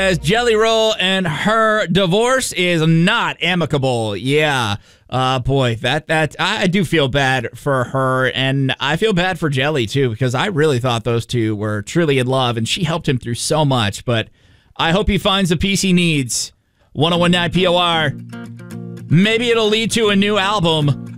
As Jelly Roll and her divorce is not amicable. Yeah. Boy, that I do feel bad for her, and I feel bad for Jelly too, because I really thought those two were truly in love, and she helped him through so much. But I hope he finds the peace he needs. 101.9 POR. Maybe it'll lead to a new album.